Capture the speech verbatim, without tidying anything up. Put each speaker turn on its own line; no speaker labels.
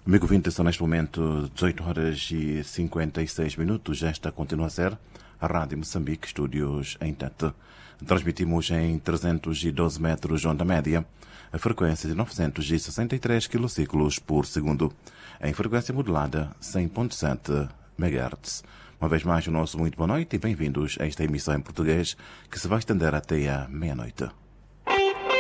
Amigo vinte, são neste momento dezoito horas e cinquenta e seis minutos. Esta continua a ser a Rádio Moçambique, estúdios em Tete. Transmitimos em trezentos e doze metros de onda média, a frequência de novecentos e sessenta e três quilociclos por segundo, em frequência modulada cem ponto sete megahertz. Uma vez mais, o nosso muito boa noite e bem-vindos a esta emissão em português que se vai estender até à meia-noite.